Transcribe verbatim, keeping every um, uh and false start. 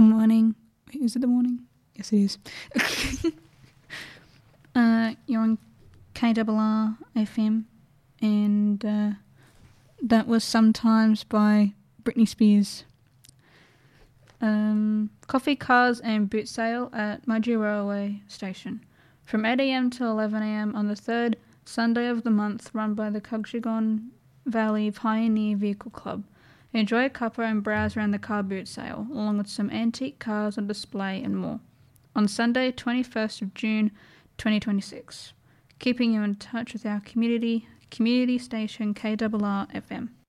Good morning. Wait, is it the morning? Yes, it is. uh, you're on K R R F M, and uh, that was Sometimes by Britney Spears. Um, coffee, cars and boot sale at Mudgee Railway Station from eight a.m. to eleven a.m. on the third Sunday of the month, run by the Cuggegon Valley Pioneer Vehicle Club. Enjoy a cuppa and browse around the car boot sale, along with some antique cars on display and more, on Sunday, twenty-first of June, twenty twenty-six. Keeping you in touch with our community, community station K R R F M.